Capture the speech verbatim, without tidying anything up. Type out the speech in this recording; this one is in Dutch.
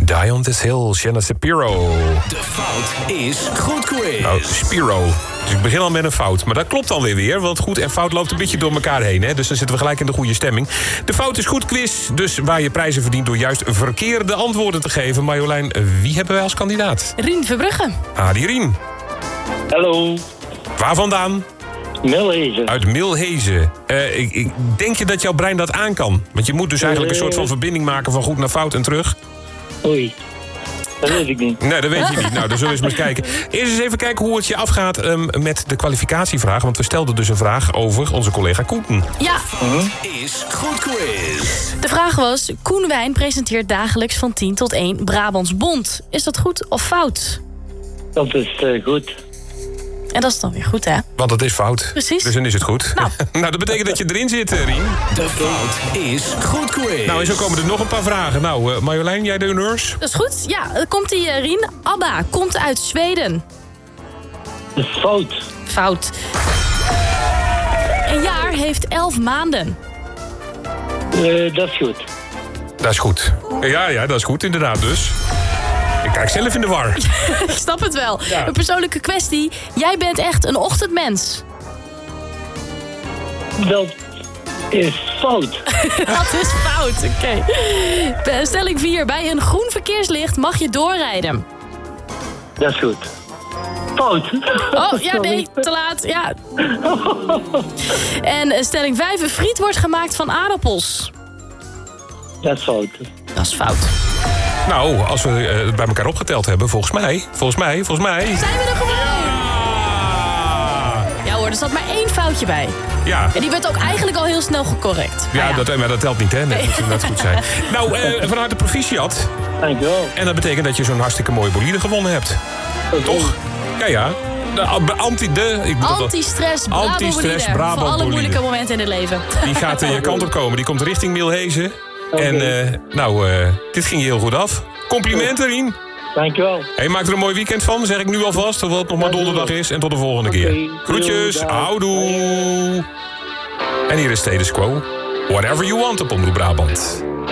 Die on this hill, Shanna Shapiro. De fout is goed quiz. Nou, Spiro. Dus ik begin al met een fout. Maar dat klopt dan weer weer, want goed en fout loopt een beetje door elkaar heen. Hè? Dus dan zitten we gelijk in de goede stemming. De fout is goed quiz, dus waar je prijzen verdient door juist verkeerde antwoorden te geven. Marjolein, wie hebben wij als kandidaat? Rien Verbrugge. Adi Rien. Hallo. Waar vandaan? Milhezen. Uit Milhezen. Uh, ik, ik, denk je dat jouw brein dat aan kan? Want je moet dus eigenlijk een soort van verbinding maken van goed naar fout en terug. Oei. Dat weet ik niet. Nee, dat weet je niet. Nou, dan zullen we eens maar kijken. Eerst eens even kijken hoe het je afgaat um, met de kwalificatievraag. Want we stelden dus een vraag over onze collega Koen. Ja. Uh-huh. Is goed quiz. De vraag was, Koen Wijn presenteert dagelijks van tien tot één Brabants Bond. Is dat goed of fout? Dat is uh, goed. En dat is dan weer goed, hè? Want dat is fout. Precies. Dus dan is het goed. Nou, nou dat betekent dat je erin zit, Rien. De fout is goed quiz. Nou, en zo komen er nog een paar vragen. Nou, uh, Marjolein, jij de honneurs? dat is goed. Ja, dan komt die uh, Rien. ABBA komt uit Zweden. Dat is fout. Fout. Een jaar heeft elf maanden. Uh, dat is goed. Dat is goed. Ja, ja, dat is goed inderdaad dus. Ik kijk zelf in de war. Ik snap het wel. Ja. Een persoonlijke kwestie. Jij bent echt een ochtendmens. Dat is fout. Dat is fout, oké. Okay. Stelling vier. Bij een groen verkeerslicht mag je doorrijden. Dat is goed. Fout. Oh, ja, nee, te laat, ja. En stelling vijf. Een friet wordt gemaakt van aardappels. Dat is fout. Dat is fout. Nou, als we uh, het bij elkaar opgeteld hebben, volgens mij, volgens mij, volgens mij... Zijn we er gewoon? Ja hoor, er zat maar één foutje bij. Ja. En die werd ook eigenlijk al heel snel gecorrect. Ja, ja. Dat, maar dat telt niet, hè? Nee, dat moet net goed zijn. Nou, uh, van harte proficiat. Dankjewel. En dat betekent dat je zo'n hartstikke mooie bolide gewonnen hebt. Okay. Toch? Ja, ja. De, anti, de, ik bedoel Anti-stress, Brabo Anti-stress, bolide. Brabo Voor alle bolide. moeilijke momenten in het leven. Die gaat uh, je kant op komen. Die komt richting Milhezen. Okay. En uh, nou, uh, dit ging je heel goed af. Complimenten, Rien. Dankjewel. Hey, maak er een mooi weekend van, zeg ik nu alvast. Terwijl het nog maar donderdag is. En tot de volgende Okay. keer. Groetjes, houdoe. En hier is Status Quo. Whatever you want op Omroep Brabant.